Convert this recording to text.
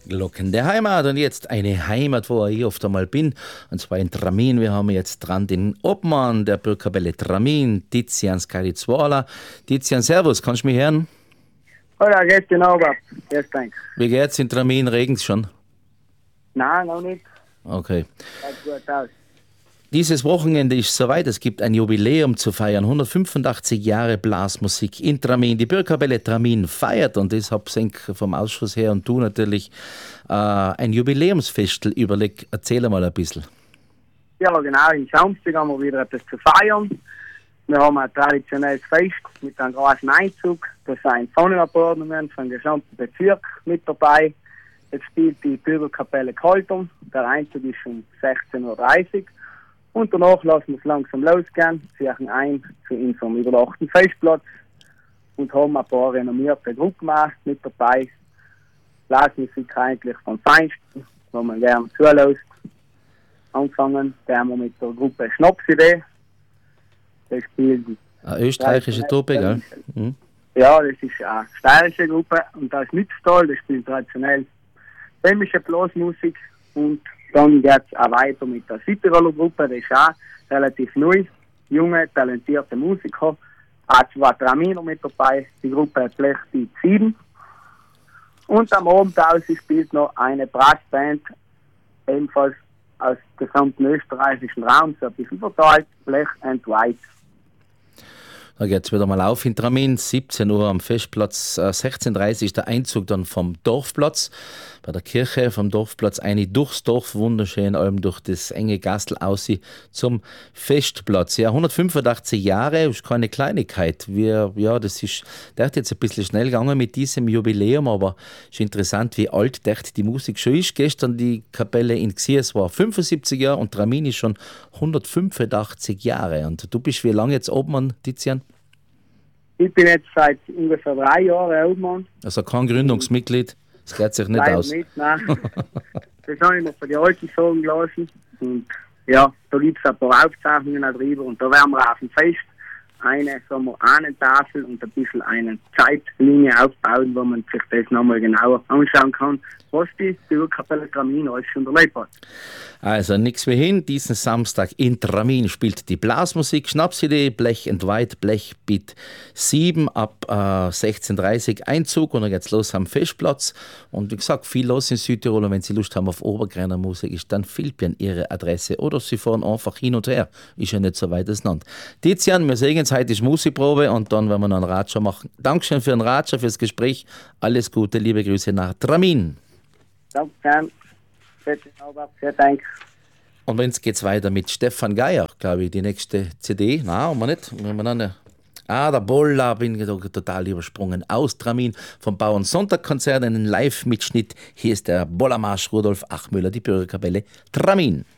Glocken der Heimat und jetzt eine Heimat, wo ich oft einmal bin, und zwar in Tramin. Wir haben jetzt dran den Obmann der Bürgerkapelle Tramin, Tizian Skalizuola. Tizian, servus, kannst du mich hören? Hallo, geht's genau, jetzt danke. Wie geht's in Tramin? Regen's schon? Nein, noch nicht. Okay. Sieht gut aus. Dieses Wochenende ist soweit, es gibt ein Jubiläum zu feiern. 185 Jahre Blasmusik in Tramin. Die Bürgerkapelle Tramin feiert, und deshalb sind vom Ausschuss her und du natürlich ein Jubiläumsfestel überlegt. Erzähl mal ein bisschen. Ja, genau, im Samstag haben wir wieder etwas zu feiern. Wir haben ein traditionelles Fest mit einem großen Einzug. Da sind Pfannenabordnungen vom gesamten Bezirk mit dabei. Jetzt spielt die Bürgerkapelle Kaltum. Der Einzug ist um 16:30 Uhr. Und danach lassen wir es langsam losgehen, ziehen ein zu unserem überdachten Festplatz und haben ein paar renommierte Gruppen auch mit dabei. Blasmusik eigentlich vom Feinsten, wo man gerne zulässt. Anfangen werden wir mit der Gruppe Schnapsidee. Das spielt Eine österreichische Truppe, gell? Mhm. Ja, das ist eine steirische Gruppe und das Nütztal, das spielt traditionell böhmische Blasmusik. Und dann geht es auch weiter mit der Südtiroler Gruppe, das ist auch relativ neu, junge, talentierte Musiker. Auch zwei Traminer mit dabei, die Gruppe hat gleich die 7. Und am Abend aus spielt noch eine Brassband, ebenfalls aus dem gesamten österreichischen Raum, so ein bisschen verteilt, Black and White. Da geht es wieder mal auf in Tramin, 17 Uhr am Festplatz, 16:30 ist der Einzug dann vom Dorfplatz, bei der Kirche vom Dorfplatz eine durchs Dorf, wunderschön, allem durch das enge Gastel aus zum Festplatz. Ja, 185 Jahre ist keine Kleinigkeit. Das ist jetzt ein bisschen schnell gegangen mit diesem Jubiläum, aber es ist interessant, wie alt die Musik schon ist. Gestern die Kapelle in Xiers war 75 Jahre und Tramin ist schon 185 Jahre. Und du bist wie lange jetzt Obmann, Tizian? Ich bin jetzt seit ungefähr 3 Jahren Obmann. Also kein Gründungsmitglied, das geht sich nicht aus. Nicht, nein. Das habe ich mir von den Alten sagen lassen. Und ja, da gibt es ein paar Aufzeichnungen auch drüber. Und da werden wir auf dem Fest eine Ahnentafel und ein bisschen eine Zeitlinie aufbauen, wo man sich das nochmal genauer anschauen kann, was die Bürgerkapelle Tramin alles schon erlebt hat. Also nichts mehr hin, diesen Samstag in Tramin spielt die Blasmusik, Schnapsidee, Blech and White, Blechbeat 7 ab 16:30 Einzug und dann geht's los am Festplatz. Und wie gesagt, viel los in Südtirol, und wenn Sie Lust haben auf Obergreiner Musik, ist dann Filbien Ihre Adresse oder Sie fahren einfach hin und her, ist ja nicht so weit auseinander. Tizian, wir sehen uns, heute ist Musikprobe und dann werden wir noch einen Ratscher machen. Dankeschön für den Ratscher, fürs Gespräch, alles Gute, liebe Grüße nach Tramin. Danke. Danke. Und jetzt geht's weiter mit Stefan Geier, glaube ich, die nächste CD. Nein, haben wir nicht. Der Bolla, bin ich total übersprungen. Aus Tramin vom Bauern-Sonntag-Konzert, einen Live-Mitschnitt. Hier ist der Bollermarsch Rudolf Achmüller, die Bürgerkapelle Tramin.